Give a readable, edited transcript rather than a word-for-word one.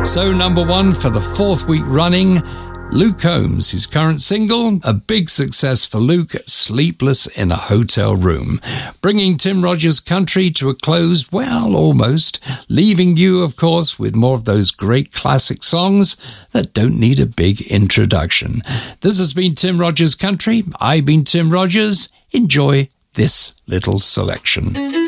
So number one for the fourth week running, Luke Combs, his current single, a big success for Luke, Sleepless in a Hotel Room, bringing Tim Rogers Country to a close, well, almost, leaving you, of course, with more of those great classic songs that don't need a big introduction. This has been Tim Rogers Country. I've been Tim Rogers. Enjoy this little selection.